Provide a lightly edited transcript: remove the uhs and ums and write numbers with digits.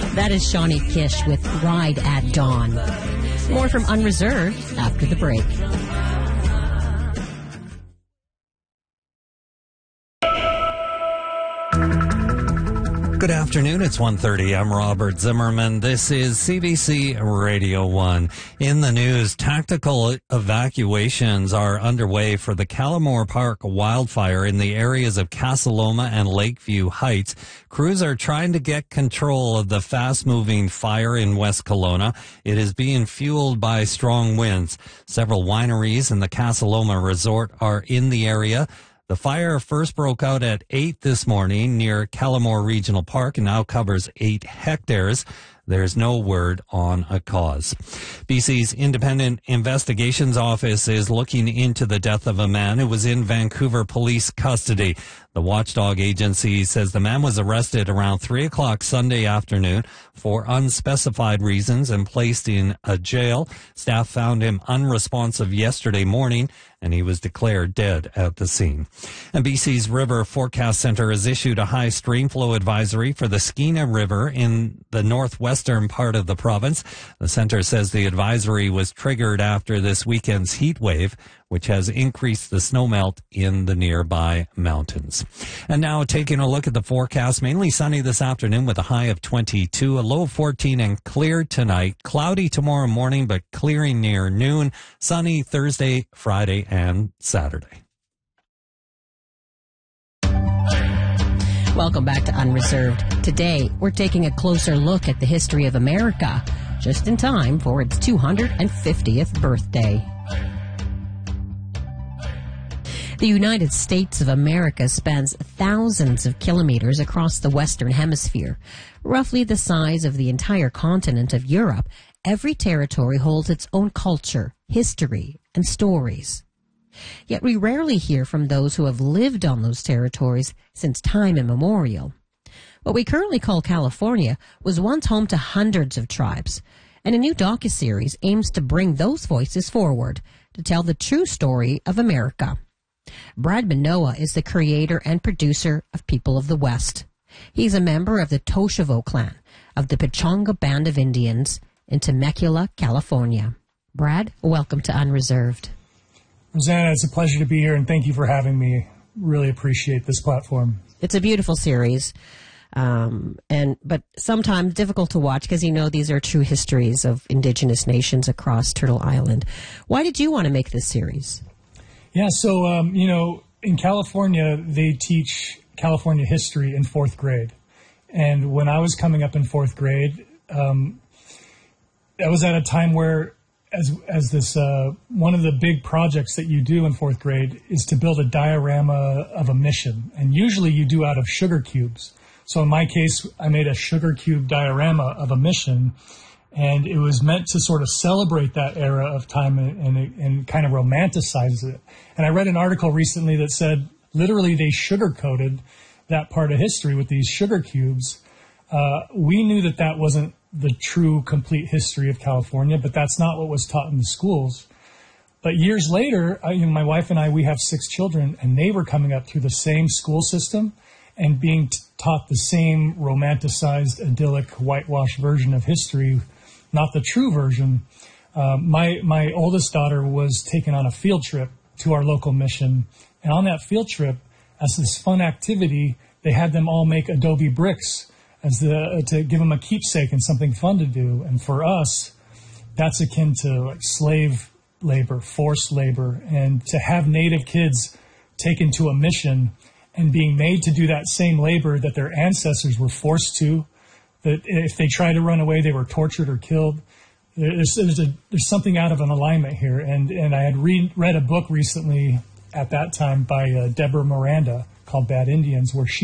That is Shawnee Kish with Ride at Dawn. More from Unreserved after the break. Good afternoon. It's 1:30. I'm Robert Zimmerman. This is CBC Radio 1. In the news, tactical evacuations are underway for the Callamore Park wildfire in the areas of Casa Loma and Lakeview Heights. Crews are trying to get control of the fast-moving fire in West Kelowna. It is being fueled by strong winds. Several wineries in the Casa Loma resort are in the area. The fire first broke out at 8 this morning near Callamore Regional Park and now covers 8 hectares. There's no word on a cause. BC's Independent Investigations Office is looking into the death of a man who was in Vancouver police custody. The watchdog agency says the man was arrested around 3 o'clock Sunday afternoon for unspecified reasons and placed in a jail. Staff found him unresponsive yesterday morning, and he was declared dead at the scene. And BC's River Forecast Centre has issued a high stream flow advisory for the Skeena River in the northwestern part of the province. The centre says the advisory was triggered after this weekend's heat wave, which has increased the snowmelt in the nearby mountains. And now taking a look at the forecast, mainly sunny this afternoon with a high of 22, a low of 14 and clear tonight. Cloudy tomorrow morning, but clearing near noon. Sunny Thursday, Friday, and Saturday. Welcome back to Unreserved. Today, we're taking a closer look at the history of America, just in time for its 250th birthday. The United States of America spans thousands of kilometers across the Western Hemisphere, roughly the size of the entire continent of Europe. Every territory holds its own culture, history, and stories. Yet we rarely hear from those who have lived on those territories since time immemorial. What we currently call California was once home to hundreds of tribes, and a new docuseries aims to bring those voices forward to tell the true story of America. Brad Manoa is the creator and producer of People of the West. He's a member of the Toshivo clan of the Pechanga Band of Indians in Temecula, California. Brad, welcome to Unreserved. Rosanna, it's a pleasure to be here, and thank you for having me. Really appreciate this platform. It's a beautiful series, but sometimes difficult to watch because these are true histories of indigenous nations across Turtle Island. Why did you want to make this series? Yeah, so, in California, they teach California history in 4th grade. And when I was coming up in 4th grade, that was at a time where, as this, one of the big projects that you do in 4th grade is to build a diorama of a mission. And usually you do out of sugar cubes. So in my case, I made a sugar cube diorama of a mission. And it was meant to sort of celebrate that era of time and kind of romanticize it. And I read an article recently that said literally they sugar-coated that part of history with these sugar cubes. We knew that wasn't the true, complete history of California, but that's not what was taught in the schools. But years later, my wife and I, we have 6 children, and they were coming up through the same school system and being taught the same romanticized, idyllic, whitewashed version of history, not the true version. My oldest daughter was taken on a field trip to our local mission. And on that field trip, as this fun activity, they had them all make adobe bricks to give them a keepsake and something fun to do. And for us, that's akin to slave labor, forced labor. And to have Native kids taken to a mission and being made to do that same labor that their ancestors were forced to, that if they tried to run away, they were tortured or killed. There's something out of an alignment here. And I had read a book recently at that time by Deborah Miranda called Bad Indians, where she